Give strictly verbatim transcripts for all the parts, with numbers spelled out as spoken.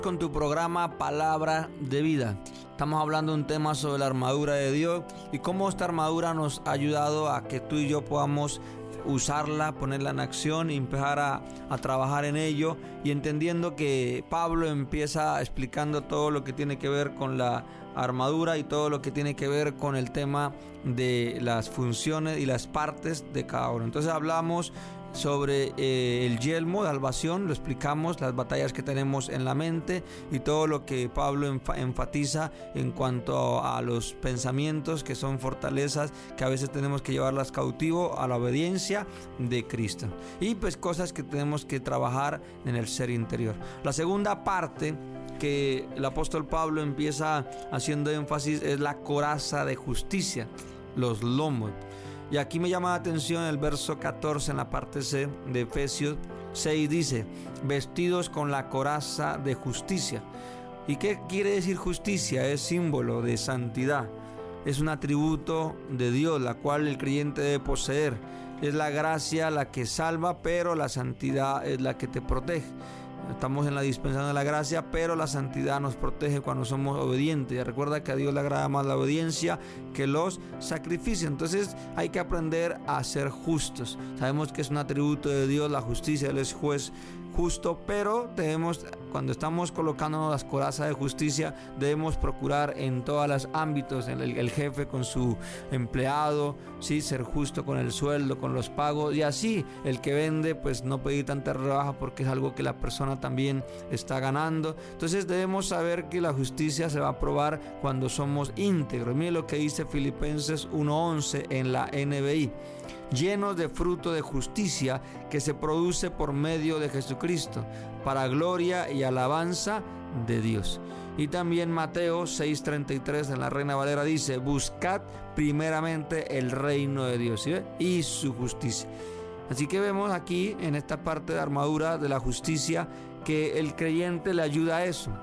Con tu programa Palabra de Vida. Estamos hablando de un tema sobre la armadura de Dios y cómo esta armadura nos ha ayudado a que tú y yo podamos usarla, ponerla en acción y empezar a, a trabajar en ello, y entendiendo que Pablo empieza explicando todo lo que tiene que ver con la armadura y todo lo que tiene que ver con el tema de las funciones y las partes de cada uno. Entonces hablamos sobre eh, el yelmo de salvación, lo explicamos, las batallas que tenemos en la mente y todo lo que Pablo enfa- enfatiza en cuanto a los pensamientos, que son fortalezas que a veces tenemos que llevarlas cautivo a la obediencia de Cristo, y pues cosas que tenemos que trabajar en el ser interior. La segunda parte que el apóstol Pablo empieza haciendo énfasis es la coraza de justicia, los lomos. Y aquí me llama la atención el verso catorce en la parte C de Efesios seis, dice: vestidos con la coraza de justicia. ¿Y qué quiere decir justicia? Es símbolo de santidad, es un atributo de Dios, la cual el creyente debe poseer. Es la gracia la que salva, pero la santidad es la que te protege. Estamos en la dispensación de la gracia, pero la santidad nos protege cuando somos obedientes. Y recuerda que a Dios le agrada más la obediencia que los sacrificios. Entonces hay que aprender a ser justos. Sabemos que es un atributo de Dios la justicia, Él es juez justo, pero debemos, cuando estamos colocándonos las corazas de justicia, debemos procurar en todos los ámbitos, el, el jefe con su empleado, ¿sí? Ser justo con el sueldo, con los pagos, y así el que vende, pues no pedir tanta rebaja porque es algo que la persona también está ganando. Entonces debemos saber que la justicia se va a probar cuando somos íntegros. Mire lo que dice Filipenses uno once en la N B I: llenos de fruto de justicia que se produce por medio de Jesucristo, para gloria y alabanza de Dios. Y también Mateo seis treinta y tres en la Reina Valera dice: buscad primeramente el reino de Dios, ¿sí ve? Y su justicia. Así que vemos aquí en esta parte de armadura de la justicia que el creyente le ayuda a eso,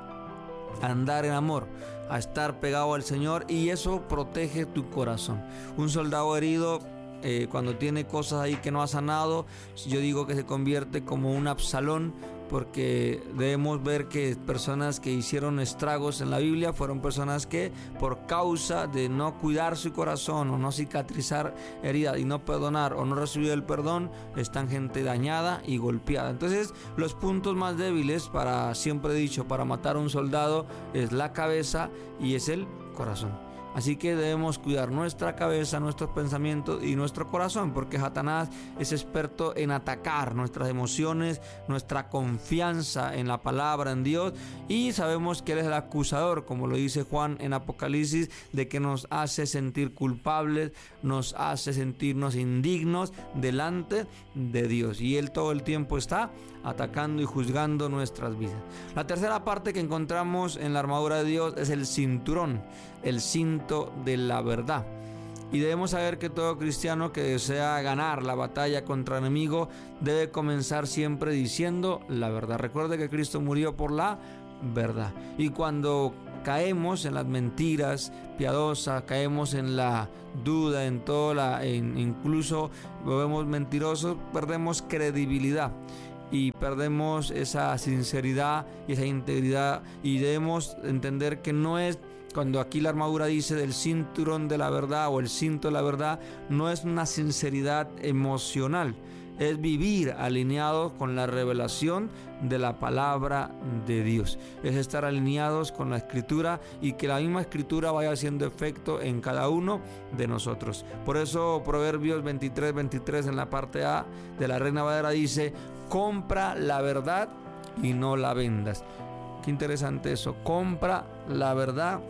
a andar en amor, a estar pegado al Señor, y eso protege tu corazón. Un soldado herido, Eh, cuando tiene cosas ahí que no ha sanado, yo digo que se convierte como un Absalón, porque debemos ver que personas que hicieron estragos en la Biblia fueron personas que, por causa de no cuidar su corazón o no cicatrizar heridas y no perdonar o no recibir el perdón, están gente dañada y golpeada. Entonces los puntos más débiles, para, siempre he dicho, para matar a un soldado es la cabeza y es el corazón. Así que debemos cuidar nuestra cabeza, nuestros pensamientos y nuestro corazón, porque Satanás es experto en atacar nuestras emociones, nuestra confianza en la palabra, en Dios, y sabemos que Él es el acusador, como lo dice Juan en Apocalipsis, de que nos hace sentir culpables, nos hace sentirnos indignos delante de Dios, y Él todo el tiempo está atacando y juzgando nuestras vidas. La tercera parte que encontramos en la armadura de Dios es el cinturón, el cinto de la verdad. Y debemos saber que todo cristiano que desea ganar la batalla contra el enemigo debe comenzar siempre diciendo la verdad. Recuerde que Cristo murió por la verdad. Y cuando caemos en las mentiras piadosas, caemos en la duda, en todo la, en, incluso volvemos mentirosos, perdemos credibilidad y perdemos esa sinceridad y esa integridad, y debemos entender que no es, cuando aquí la armadura dice del cinturón de la verdad o el cinto de la verdad, no es una sinceridad emocional, es vivir alineados con la revelación de la palabra de Dios, es estar alineados con la escritura y que la misma escritura vaya haciendo efecto en cada uno de nosotros. Por eso Proverbios veintitrés veintitrés en la parte A de la Reina Valera dice: compra la verdad y no la vendas. Qué interesante eso, compra la verdad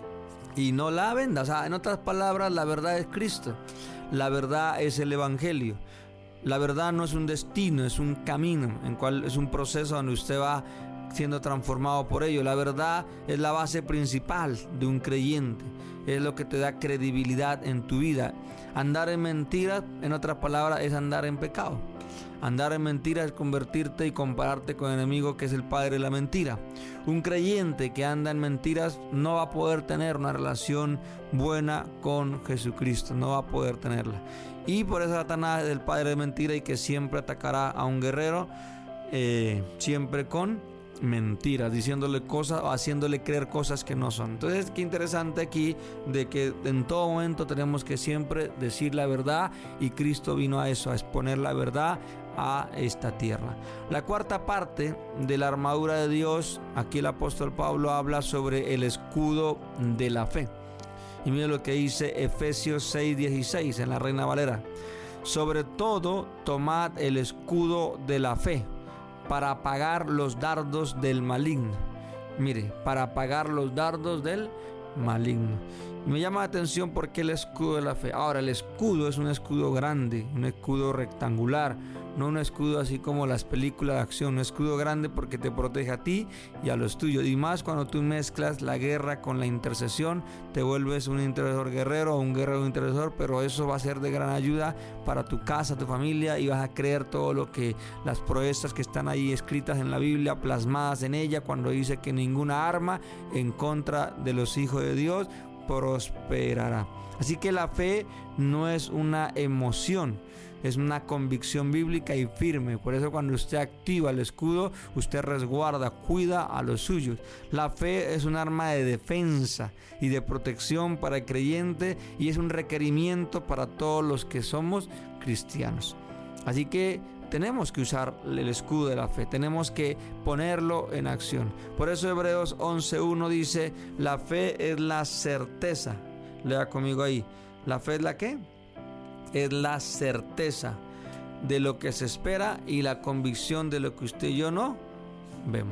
y no la vendas. O sea, en otras palabras, la verdad es Cristo, la verdad es el Evangelio. La verdad no es un destino, es un camino, en cual es un proceso donde usted va siendo transformado por ello. La verdad es la base principal de un creyente, es lo que te da credibilidad en tu vida. Andar en mentiras, en otras palabras, es andar en pecado. Andar en mentiras es convertirte y compararte con el enemigo, que es el padre de la mentira. Un creyente que anda en mentiras no va a poder tener una relación buena con Jesucristo, no va a poder tenerla. Y por eso Satanás es el padre de mentira y que siempre atacará a un guerrero, eh, siempre con mentiras, diciéndole cosas o haciéndole creer cosas que no son. Entonces, qué interesante aquí de que en todo momento tenemos que siempre decir la verdad, y Cristo vino a eso, a exponer la verdad a esta tierra. La cuarta parte de la armadura de Dios, aquí el apóstol Pablo habla sobre el escudo de la fe. Y mire lo que dice Efesios seis dieciséis en la Reina Valera: sobre todo tomad el escudo de la fe para apagar los dardos del maligno. Mire, para apagar los dardos del maligno. Me llama la atención porque el escudo de la fe. Ahora, el escudo es un escudo grande, un escudo rectangular, no un escudo así como las películas de acción, un escudo grande porque te protege a ti y a los tuyos. Y más cuando tú mezclas la guerra con la intercesión, te vuelves un intercesor guerrero o un guerrero intercesor, pero eso va a ser de gran ayuda para tu casa, tu familia, y vas a creer todo lo que las proezas que están ahí escritas en la Biblia, plasmadas en ella, cuando dice que ninguna arma en contra de los hijos de Dios prosperará. Así que la fe no es una emoción, es una convicción bíblica y firme. Por eso cuando usted activa el escudo, usted resguarda, cuida a los suyos. La fe es un arma de defensa y de protección para el creyente, y es un requerimiento para todos los que somos cristianos. Así que tenemos que usar el escudo de la fe, tenemos que ponerlo en acción. Por eso Hebreos once uno dice: la fe es la certeza. Lea conmigo ahí. ¿La fe es la qué? Es la certeza de lo que se espera y la convicción de lo que usted y yo no vemos.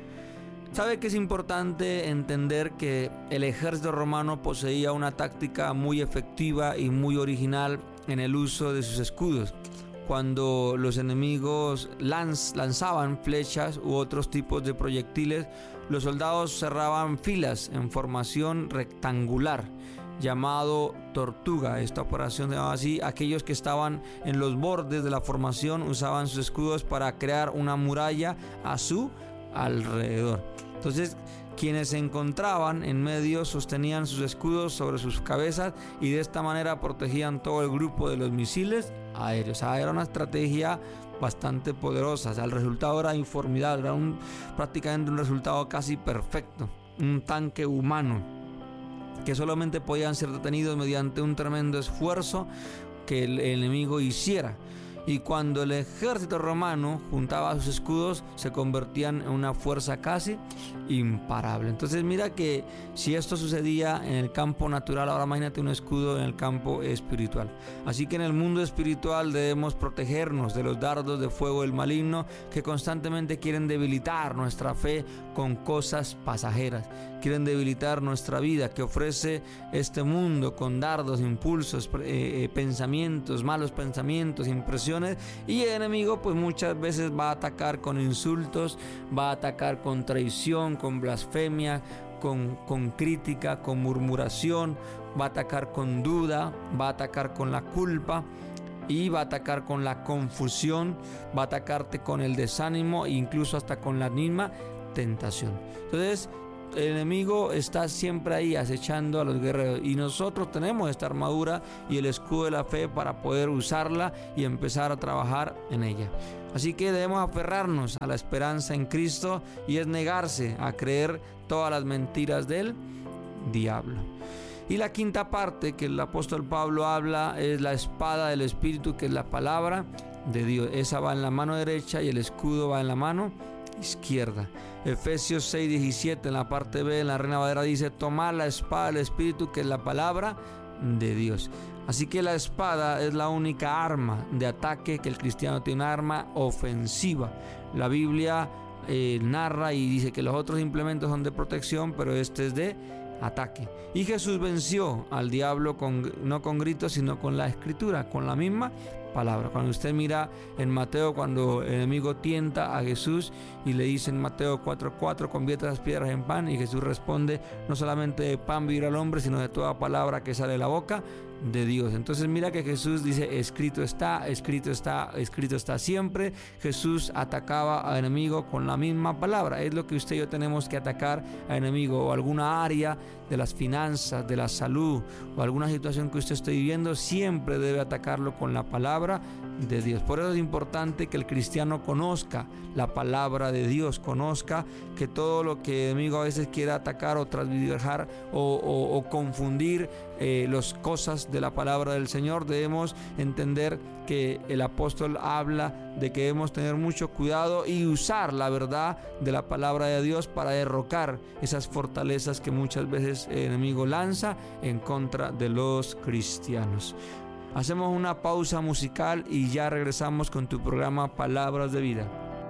¿Sabe que es importante entender que el ejército romano poseía una táctica muy efectiva y muy original en el uso de sus escudos? Cuando los enemigos lanz, lanzaban flechas u otros tipos de proyectiles, los soldados cerraban filas en formación rectangular, llamado tortuga. Esta operación se llamaba así. Aquellos que estaban en los bordes de la formación usaban sus escudos para crear una muralla a su alrededor. Entonces, quienes se encontraban en medio sostenían sus escudos sobre sus cabezas y de esta manera protegían todo el grupo de los misiles aéreos. O sea, era una estrategia bastante poderosa. O sea, el resultado era informidable, era un, prácticamente un resultado casi perfecto. Un tanque humano que solamente podían ser detenidos mediante un tremendo esfuerzo que el enemigo hiciera. Y cuando el ejército romano juntaba sus escudos, se convertían en una fuerza casi imparable. Entonces mira que si esto sucedía en el campo natural, ahora imagínate un escudo en el campo espiritual. Así que en el mundo espiritual debemos protegernos de los dardos de fuego del maligno, que constantemente quieren debilitar nuestra fe con cosas pasajeras. Quieren debilitar nuestra vida que ofrece este mundo con dardos, impulsos, eh, pensamientos, malos pensamientos, impresiones. Y el enemigo pues muchas veces va a atacar con insultos, va a atacar con traición, con blasfemia, con, con crítica, con murmuración, va a atacar con duda, va a atacar con la culpa y va a atacar con la confusión, va a atacarte con el desánimo e incluso hasta con la misma tentación. Entonces el enemigo está siempre ahí acechando a los guerreros, y nosotros tenemos esta armadura y el escudo de la fe para poder usarla y empezar a trabajar en ella. Así que debemos aferrarnos a la esperanza en Cristo, y es negarse a creer todas las mentiras del diablo. Y la quinta parte que el apóstol Pablo habla es la espada del Espíritu, que es la palabra de Dios. Esa va en la mano derecha y el escudo va en la mano izquierda. Efesios seis diecisiete en la parte B, en la Reina Valera, dice: tomar la espada del Espíritu, que es la palabra de Dios. Así que la espada es la única arma de ataque que el cristiano tiene, una arma ofensiva. La Biblia eh, narra y dice que los otros implementos son de protección, pero este es de ataque. Y Jesús venció al diablo con, no con gritos, sino con la escritura, con la misma palabra. Cuando usted mira en Mateo, cuando el enemigo tienta a Jesús y le dice en Mateo cuatro cuatro: convierte las piedras en pan, y Jesús responde: no solamente de pan vivirá el hombre, sino de toda palabra que sale de la boca de Dios. Entonces mira que Jesús dice: escrito está, escrito está, escrito está. Siempre Jesús atacaba al enemigo con la misma palabra. Es lo que usted y yo tenemos que atacar al enemigo, o alguna área de las finanzas, de la salud, o alguna situación que usted esté viviendo, siempre debe atacarlo con la palabra palabra de Dios. Por eso es importante que el cristiano conozca la palabra de Dios, conozca que todo lo que el enemigo a veces quiere atacar o transvijar o, o, o confundir eh, las cosas de la palabra del Señor, debemos entender que el apóstol habla de que debemos tener mucho cuidado y usar la verdad de la palabra de Dios para derrocar esas fortalezas que muchas veces el enemigo lanza en contra de los cristianos. Hacemos una pausa musical y ya regresamos con tu programa Palabras de Vida.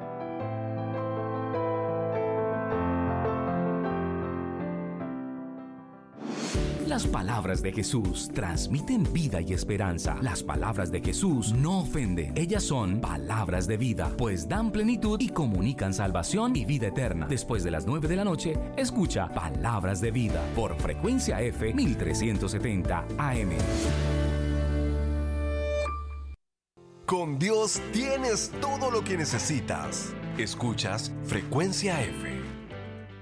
Las palabras de Jesús transmiten vida y esperanza. Las palabras de Jesús no ofenden. Ellas son palabras de vida, pues dan plenitud y comunican salvación y vida eterna. Después de las nueve de la noche, escucha Palabras de Vida por Frecuencia F mil trescientos setenta A M. Con Dios tienes todo lo que necesitas. Escuchas Frecuencia F.